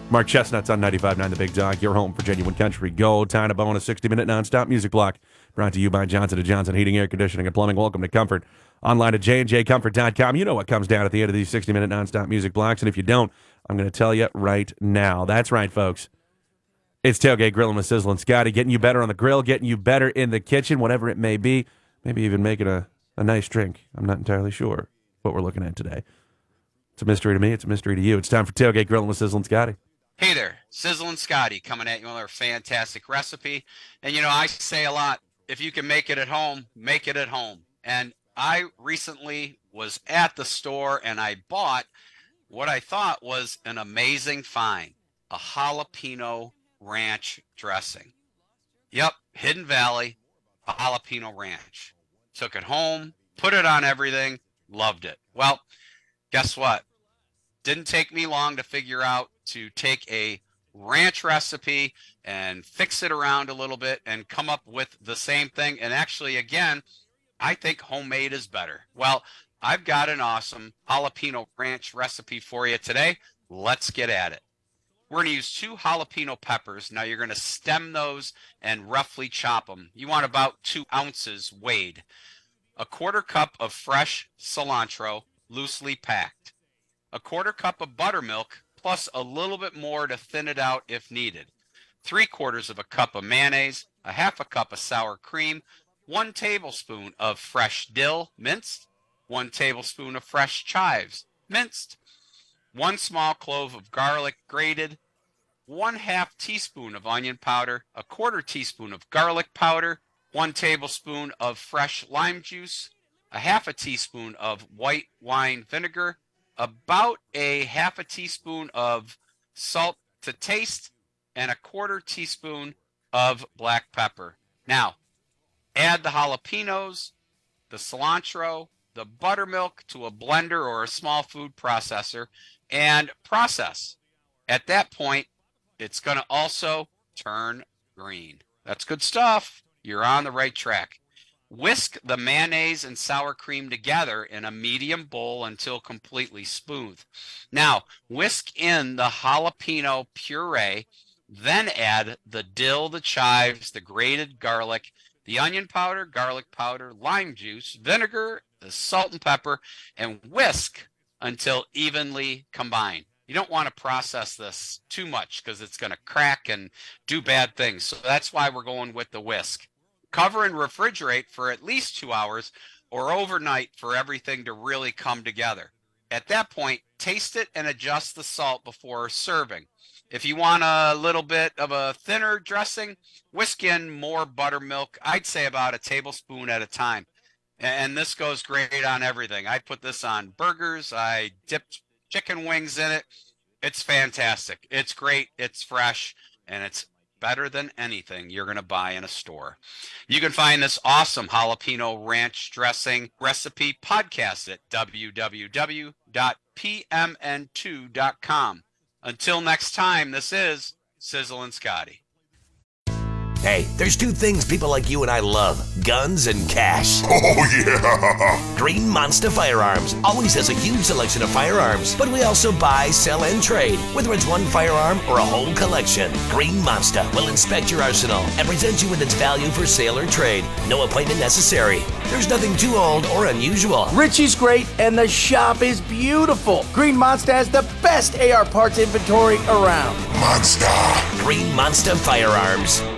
Mark Chestnut's on 95.9 The Big Dog, your home for genuine country gold. Time to bonus 60-minute nonstop music block brought to you by Johnson & Johnson Heating, Air Conditioning, and Plumbing. Welcome to Comfort. Online at jnjcomfort.com. You know what comes down at the end of these 60-minute nonstop music blocks, and if you don't, I'm going to tell you right now. That's right, folks. It's Tailgate Grilling with Sizzle and Scotty, getting you better on the grill, getting you better in the kitchen, whatever it may be. Maybe even making a nice drink. I'm not entirely sure what we're looking at today. It's a mystery to me. It's a mystery to you. It's time for Tailgate Grilling with Sizzle and Scotty. Hey there, Sizzle and Scotty coming at you with another fantastic recipe. And you know, I say a lot, if you can make it at home, make it at home. And I recently was at the store and I bought what I thought was an amazing find, a jalapeno ranch dressing. Yep, Hidden Valley, a jalapeno ranch. Took it home, put it on everything, loved it. Well, guess what? Didn't take me long to figure out to take a ranch recipe and fix it around a little bit and come up with the same thing. And actually, again, I think homemade is better. Well, I've got an awesome jalapeno ranch recipe for you today. Let's get at it. We're going to use 2 jalapeno peppers. Now you're going to stem those and roughly chop them. You want about 2 ounces weighed. A 1/4 cup of fresh cilantro, loosely packed. A 1/4 cup of buttermilk, plus a little bit more to thin it out if needed. 3/4 of a cup of mayonnaise, a 1/2 cup of sour cream, 1 tablespoon of fresh dill minced, 1 tablespoon of fresh chives minced, 1 small clove of garlic grated, 1/2 teaspoon of onion powder, a 1/4 teaspoon of garlic powder, 1 tablespoon of fresh lime juice, a 1/2 teaspoon of white wine vinegar, about a 1/2 teaspoon of salt to taste, and a 1/4 teaspoon of black pepper. Now, add the jalapenos, the cilantro, the buttermilk to a blender or a small food processor and process. At that point, it's going to also turn green. That's good stuff. You're on the right track. Whisk the mayonnaise and sour cream together in a medium bowl until completely smooth. Now, whisk in the jalapeno puree, then add the dill, the chives, the grated garlic, the onion powder, garlic powder, lime juice, vinegar, the salt and pepper, and whisk until evenly combined. You don't want to process this too much because it's going to crack and do bad things. So that's why we're going with the whisk. Cover and refrigerate for at least 2 hours or overnight for everything to really come together. At that point, taste it and adjust the salt before serving. If you want a little bit of a thinner dressing, whisk in more buttermilk. I'd say about a tablespoon at a time. And this goes great on everything. I put this on burgers. I dipped chicken wings in it. It's fantastic. It's great. It's fresh. And it's better than anything you're going to buy in a store. You can find this awesome jalapeno ranch dressing recipe podcast at www.pmn2.com. Until next time, this is Sizzle and Scotty. Hey, there's 2 things people like you and I love: guns and cash. Oh, yeah! Green Monster Firearms always has a huge selection of firearms, but we also buy, sell, and trade, whether it's one firearm or a whole collection. Green Monster will inspect your arsenal and present you with its value for sale or trade. No appointment necessary. There's nothing too old or unusual. Richie's great, and the shop is beautiful. Green Monster has the best AR parts inventory around. Monster! Green Monster Firearms.